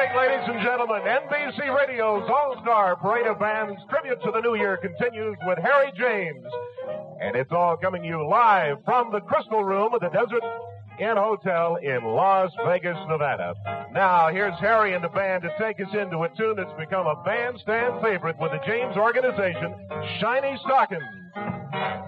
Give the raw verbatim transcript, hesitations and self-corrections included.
right, ladies and gentlemen, N B C Radio's All-Star Parade of Bands tribute to the New Year continues with Harry James. And it's all coming to you live from the Crystal Room of the Desert Inn Hotel in Las Vegas, Nevada. Now, here's Harry and the band to take us into a tune that's become a bandstand favorite with the James Organization, Shiny Stockings.